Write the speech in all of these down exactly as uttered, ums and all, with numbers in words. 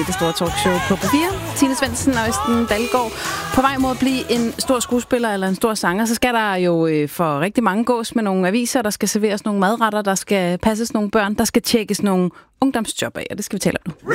Det store talkshow på P fire. Tine Svendsen og Østen Dalgaard på vej mod at blive en stor skuespiller eller en stor sanger. Så skal der jo øh, for rigtig mange gås med nogle aviser, der skal serveres nogle madretter, der skal passes nogle børn, der skal tjekkes nogle ungdomsjob af, og det skal vi tale om nu.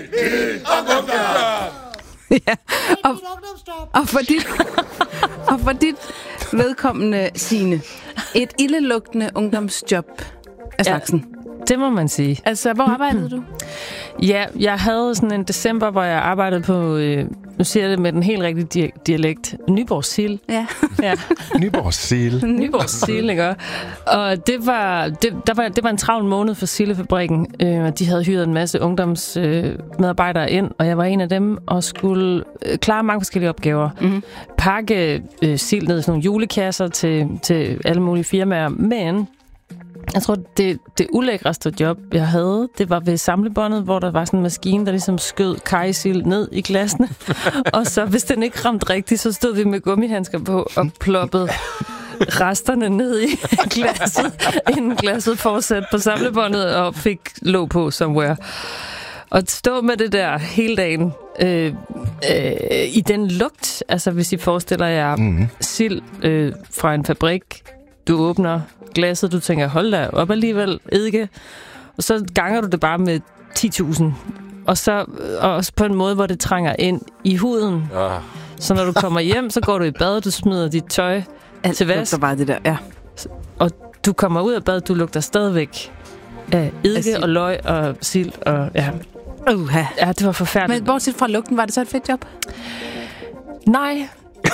Ja, og, og, for dit, og for dit vedkommende, Signe, et ildelugtende ungdomsjob af slagsen. Ja, det må man sige. Altså, hvor arbejdede du? Ja, jeg havde sådan en december, hvor jeg arbejdede på, øh, nu siger jeg det med den helt rigtige dialekt, Nyborg Sild. Ja. Ja. Nyborg Sild. Nyborg Sild, ikke? Og det var, det, der var, det var en travl måned for Sildefabrikken. Øh, de havde hyret en masse ungdomsmedarbejdere øh, ind, og jeg var en af dem, og skulle øh, klare mange forskellige opgaver. Mm-hmm. Pakke øh, sild ned i sådan nogle julekasser til, til alle mulige firmaer, men jeg tror, det, det ulækreste job, jeg havde, det var ved samlebåndet, hvor der var sådan en maskine, der ligesom skød kajsild ned i glasene. Og så, hvis den ikke ramte rigtigt, så stod vi med gummihandsker på og ploppede resterne ned i glasset, inden glasset fortsatte på samlebåndet og fik låg på somewhere. Og stå med det der hele dagen øh, øh, i den lugt, altså hvis I forestiller jer mm-hmm. sild øh, fra en fabrik, du åbner glasset, du tænker, hold da op alligevel, eddike. Og så ganger du det bare med ti tusind. Og så og også på en måde, hvor det trænger ind i huden. Ja. Så når du kommer hjem, så går du i bad, du smider dit tøj alt til vask. Alt bare det der, ja. Og du kommer ud af bad, du lugter stadigvæk af eddike og løg og sild. Og, ja. Uh-huh. Ja, det var forfærdeligt. Men bortset fra lugten, var det så et fedt job? Nej.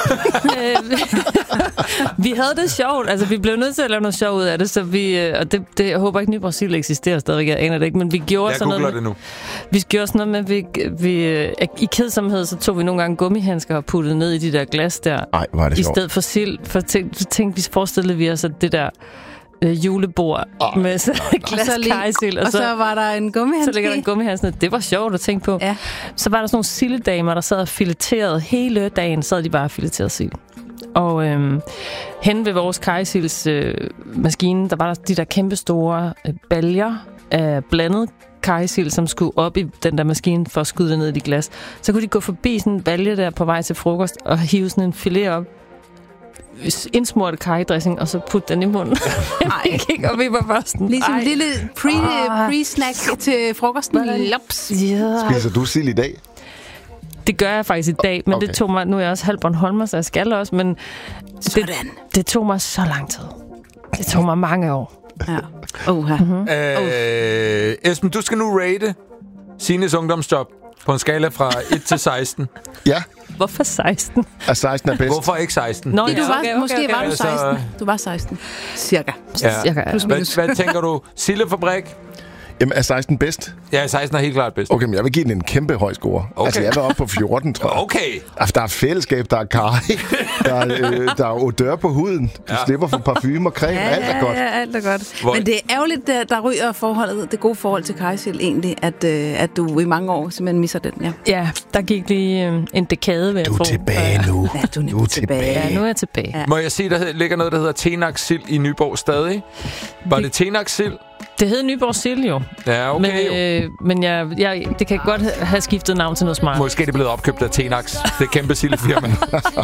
Vi havde det sjovt. Altså, vi blev nødt til at lave noget sjov ud af det, så vi, og det, det, jeg håber ikke, Nyborg Sild eksisterer stadigvæk, jeg aner det ikke, men vi gjorde jeg sådan noget med, det nu. Vi gjorde sådan noget med, vi, vi, i kedsomhed, så tog vi nogle gange gummihandsker og puttede ned i de der glas der. Ej, var det i sjovt. stedet for sild. For tænkte, tænkte vi forestillede vi os, at det der øh, julebord oh, med så glas kajsild. Og, og så, så var der en gummihandske. Så ligger der en gummihandske. Det var sjovt at tænke på. Ja. Så var der sådan nogle sildedamer, der sad og fileterede hele dagen, sad de bare og fileterede sild. Og øhm, hen ved vores kajsilds øh, maskine, der var der de der kæmpe store øh, baljer af blandet kajsild, som skulle op i den der maskine for at skyde det ned i de glas. Så kunne de gå forbi sådan en balje der på vej til frokost og hive sådan en filet op, indsmurt kajdressing, og så putte den i munden. Nej, og vi var bare sådan, ligesom en lille pre, pre-snack til frokosten. Lops. Ja. Spiser du sild i dag? Det gør jeg faktisk i dag, men okay. det tog mig, nu er jeg også halv Bornholmer, så jeg skal også, men det, det tog mig så lang tid. Det tog mig mange år. Ja. Uh-huh. Mm-hmm. Øh, Esben, du skal nu rate Signes ungdomsjob på en skala fra et til seksten. Ja. Hvorfor seksten? Er seksten er bedst. Hvorfor ikke seksten? Nå, ja, du var, okay, okay, måske okay. var du seksten. Altså, du var seksten. Cirka. Ja. Cirka. Ja. Hvad, hvad tænker du? Sildefabrik? Jamen, er seksten bedst? Ja, seksten er helt klart bedst. Okay, men jeg vil give den en kæmpe høj score. Okay. Altså, jeg var oppe på fjorten, tror jeg. Okay. Altså, der er fællesskab, der er kaj, der er, øh, der er odør på huden. Du ja. slipper for parfume og creme. Ja, alt er godt. Ja, alt er godt. Hvor... Men det er ærgerligt, der, der ryger forholdet, det gode forhold til kajsild egentlig, at, øh, at du i mange år simpelthen misser den. Ja, ja der gik lige øh, en dekade ved at få. Du er tilbage nu. Ja, du er, du er tilbage. Ja, nu er jeg tilbage. Ja. Må jeg sige, der ligger noget, der hedder Tenax Sild i Nyborg stadig? Var det, det Tenax Sild? Det hed Nyborg Sild jo. Ja, okay. Men, øh, men jeg, jeg, det kan godt have skiftet navn til noget smart. Måske er det blevet opkøbt af Tenax. Det er kæmpe sildefirma.